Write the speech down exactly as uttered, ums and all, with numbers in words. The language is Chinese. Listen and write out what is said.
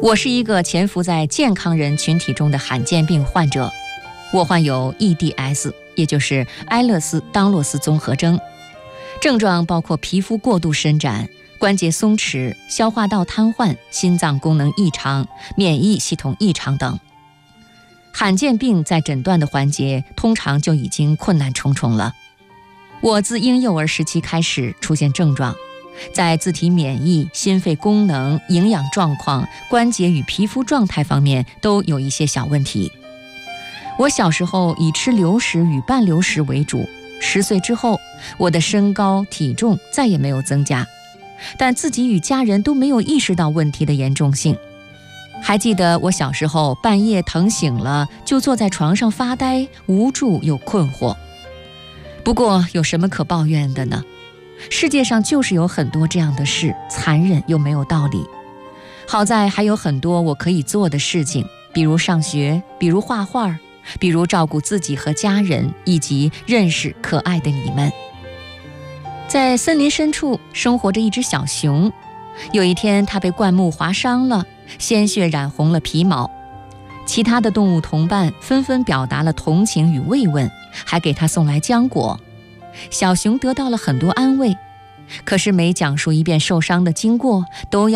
我是一个潜伏在健康人群体中的罕见病患者，我患有 E D S， 也就是埃勒斯当洛斯综合征，症状包括皮肤过度伸展、关节松弛、消化道瘫痪、心脏功能异常、免疫系统异常等。罕见病在诊断的环节通常就已经困难重重了。我自婴幼儿时期开始出现症状，在自体免疫、心肺功能、营养状况、关节与皮肤状态方面都有一些小问题。我小时候以吃流食与半流食为主，十岁之后，我的身高体重再也没有增加，但自己与家人都没有意识到问题的严重性。还记得我小时候半夜疼醒了，就坐在床上发呆，无助又困惑。不过有什么可抱怨的呢？世界上就是有很多这样的事，残忍又没有道理。好在还有很多我可以做的事情，比如上学，比如画画，比如照顾自己和家人，以及认识可爱的你们。在森林深处生活着一只小熊，有一天它被灌木划伤了，鲜血染红了皮毛。其他的动物同伴纷纷表达了同情与慰问，还给它送来浆果。小熊得到了很多安慰，可是每讲述一遍受伤的经过，都要